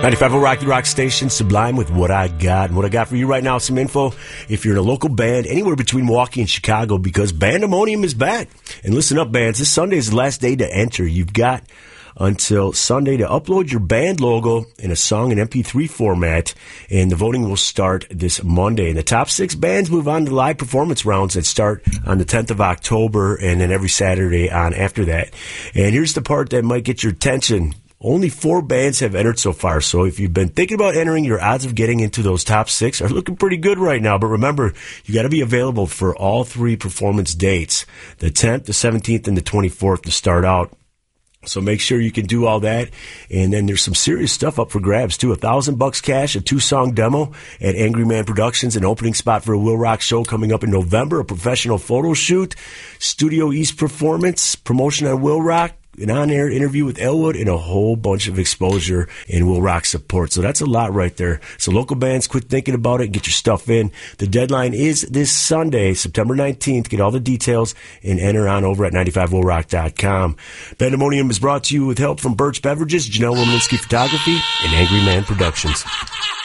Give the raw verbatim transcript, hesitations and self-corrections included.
ninety-five Rock the Rock Station, Sublime with What I Got. And what I got for you right now is some info if you're in a local band anywhere between Milwaukee and Chicago, because Bandemonium is back. And listen up, bands, this Sunday is the last day to enter. You've got until Sunday to upload your band logo in a song in M P three format, and the voting will start this Monday. And the top six bands move on to live performance rounds that start on the tenth of October, and then every Saturday on after that. And here's the part that might get your attention. Only four bands have entered so far, so if you've been thinking about entering, your odds of getting into those top six are looking pretty good right now. But remember, you got to be available for all three performance dates, the tenth, the seventeenth, and the twenty-fourth to start out. So make sure you can do all that. And then there's some serious stuff up for grabs, too. A thousand bucks cash, a two-song demo at Angry Man Productions, an opening spot for a Will Rock show coming up in November, a professional photo shoot, Studio East performance, promotion on Will Rock, an on-air interview with Elwood, and a whole bunch of exposure and Will Rock support. So that's a lot right there. So local bands, quit thinking about it and get your stuff in. The deadline is this Sunday, September nineteenth. Get all the details and enter on over at ninety-five will rock dot com. Bandemonium is brought to you with help from Birch Beverages, Janelle Womansky Photography, and Angry Man Productions.